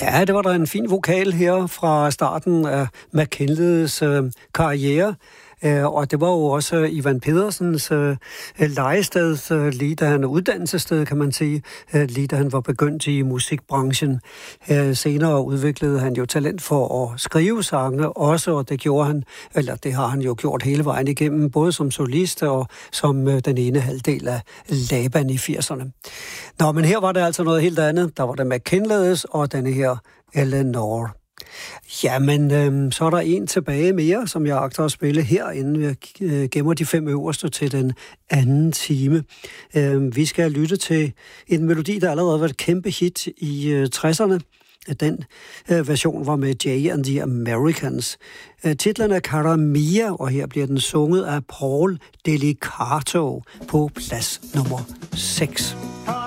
Ja, det var der en fin vokal her fra starten af McKinleys karriere. Og det var jo også Ivan Pedersens legested, lige da han uddannelsessted, kan man sige, lige da han var begyndt i musikbranchen. Senere udviklede han jo talent for at skrive sange også, og det gjorde han, eller det har han jo gjort hele vejen igennem, både som solist og som den ene halvdel af Laban i 80'erne. Nå, men her var det altså noget helt andet. Der var det McKinleys og denne her Eleanor. Jamen, så er der en tilbage mere, som jeg agter at spille her, inden vi gemmer de 5 øverste til den anden time. Vi skal lytte til en melodi, der allerede var et kæmpe hit i 60'erne. Den version var med Jay and the Americans. Titlen er Cara Mia, og her bliver den sunget af Paul Delicato på plads nummer 6.